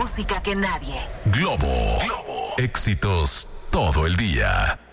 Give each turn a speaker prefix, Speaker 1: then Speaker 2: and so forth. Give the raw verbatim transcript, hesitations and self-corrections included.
Speaker 1: música que nadie.
Speaker 2: Globo. Globo. Éxitos todo el día.